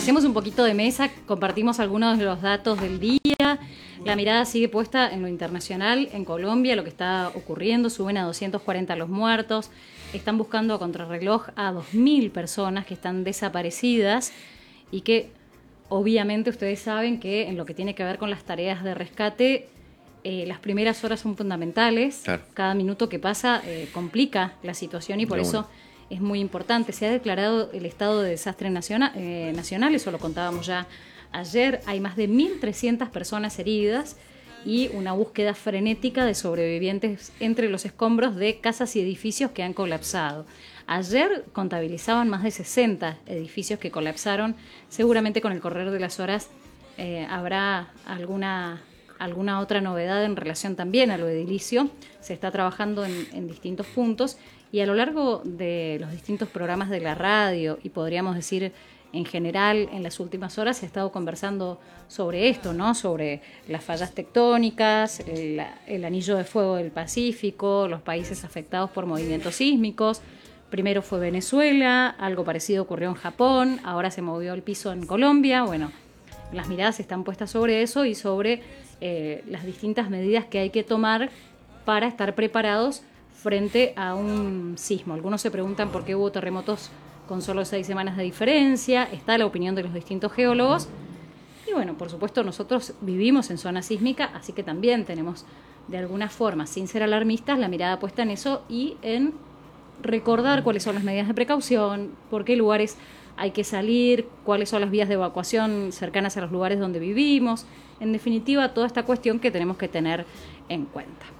hacemos un poquito de mesa, compartimos algunos de los datos del día. La mirada sigue puesta en lo internacional, en Colombia, lo que está ocurriendo. Suben a 240 los muertos. Están buscando a contrarreloj a 2.000 personas que están desaparecidas y que obviamente ustedes saben que en lo que tiene que ver con las tareas de rescate, las primeras horas son fundamentales. Claro. Cada minuto que pasa complica la situación y por eso es muy importante. Se ha declarado el estado de desastre nacional, eso lo contábamos ya ayer. Hay más de 1.300 personas heridas y una búsqueda frenética de sobrevivientes entre los escombros de casas y edificios que han colapsado. Ayer contabilizaban más de 60 edificios que colapsaron. Seguramente con el correr de las horas habrá alguna otra novedad en relación también a lo edilicio. Se está trabajando en distintos puntos y a lo largo de los distintos programas de la radio y podríamos decir en general en las últimas horas se ha estado conversando sobre esto, ¿no? Sobre las fallas tectónicas, el anillo de fuego del Pacífico, los países afectados por movimientos sísmicos. Primero fue Venezuela, algo parecido ocurrió en Japón, ahora se movió el piso en Colombia. Bueno, las miradas están puestas sobre eso y sobre las distintas medidas que hay que tomar para estar preparados frente a un sismo. Algunos se preguntan por qué hubo terremotos con solo 6 semanas de diferencia. Está la opinión de los distintos geólogos. Y bueno, por supuesto, nosotros vivimos en zona sísmica, así que también tenemos, de alguna forma, sin ser alarmistas, la mirada puesta en eso y en recordar cuáles son las medidas de precaución, por qué lugares hay que salir, cuáles son las vías de evacuación cercanas a los lugares donde vivimos. En definitiva, toda esta cuestión que tenemos que tener en cuenta.